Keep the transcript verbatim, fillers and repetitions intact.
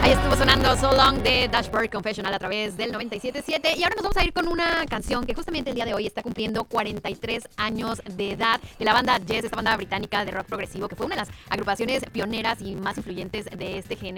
Ahí estuvo sonando So Long de Dashboard Confessional a través del noventa y siete punto siete. Y ahora nos vamos a ir con una canción que justamente el día de hoy está cumpliendo cuarenta y tres años de edad, de la banda Yes, esta banda británica de rock progresivo que fue una de las agrupaciones pioneras y más influyentes de este género.